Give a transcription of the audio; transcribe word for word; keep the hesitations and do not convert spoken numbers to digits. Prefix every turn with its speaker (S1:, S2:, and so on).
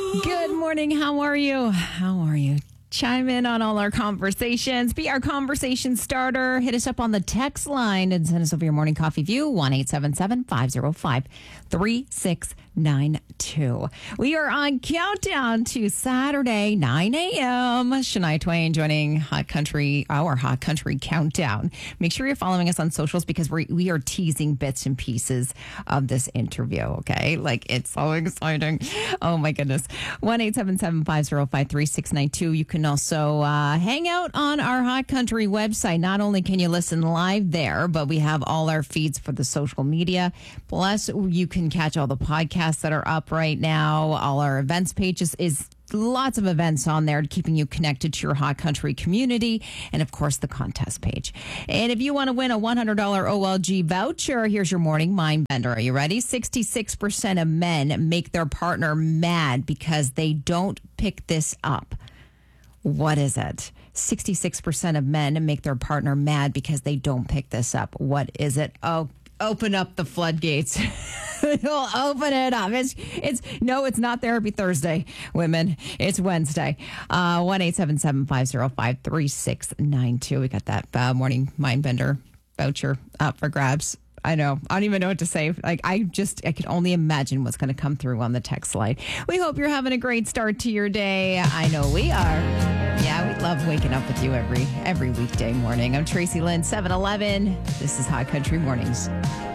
S1: Good morning. How are you? How are you? Chime in on all our conversations. Be our conversation starter. Hit us up on the text line and send us over your morning coffee view. one eight seven seven, five oh five, three six nine two. We are on countdown to Saturday, nine a.m. Shania Twain joining Hot Country, our Hot Country Countdown. Make sure you're following us on socials because we we are teasing bits and pieces of this interview, okay? Like, it's so exciting. Oh, my goodness. one eight seven seven, five oh five, three six nine two. You can also uh, hang out on our Hot Country website. Not only can you listen live there, but we have all our feeds for the social media. Plus, you can catch all the podcasts that are up right now. All our events pages is lots of events on there, keeping you connected to your Hot Country community, and of course the contest page. And if you want to win a one hundred dollars O L G voucher, here's your morning mind bender. Are you ready? sixty-six percent of men make their partner mad because they don't pick this up. What is it? sixty-six percent of men make their partner mad because they don't pick this up. What is it? Oh, open up the floodgates. We'll open it up. It's, it's, no, it's not Therapy Thursday, women. It's Wednesday. Uh, one eight seven seven, five oh five, three six nine two. We got that uh, morning mind bender voucher up for grabs. I know. I don't even know what to say. Like, I just, I can only imagine what's going to come through on the text line. We hope you're having a great start to your day. I know we are. Yeah, we love waking up with you every, every weekday morning. I'm Tracy Lynn, seven eleven. This is Hot Country Mornings.